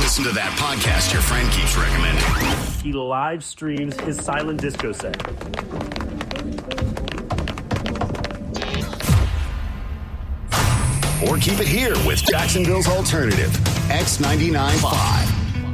listen to that podcast your friend keeps recommending. He live streams his silent disco set. Or keep it here with Jacksonville's alternative, X99.5.